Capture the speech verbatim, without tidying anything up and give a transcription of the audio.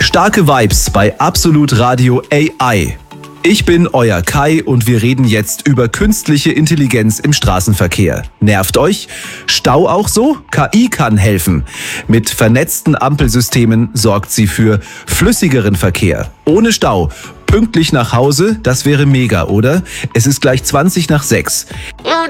Starke Vibes bei Absolut Radio A I. Ich bin euer Kai und wir reden jetzt über künstliche Intelligenz im Straßenverkehr. Nervt euch? Stau auch so? K I kann helfen. Mit vernetzten Ampelsystemen sorgt sie für flüssigeren Verkehr. Ohne Stau. Pünktlich nach Hause, das wäre mega, oder? Es ist gleich zwanzig nach sechs.